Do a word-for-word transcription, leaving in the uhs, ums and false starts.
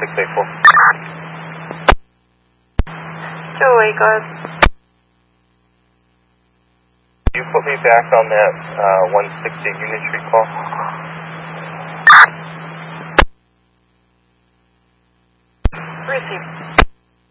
six eight four. Joey, go ahead. You put me back on that uh, one sixty Union Street call. Receive.